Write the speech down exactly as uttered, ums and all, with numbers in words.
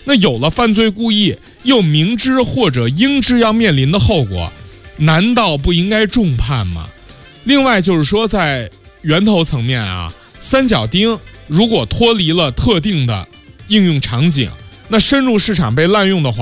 那有了犯罪故意，又明知或者应知要面临的后果，难道不应该重判吗？另外就是说，在源头层面啊，三角钉如果脱离了特定的应用场景，那深入市场被滥用的话，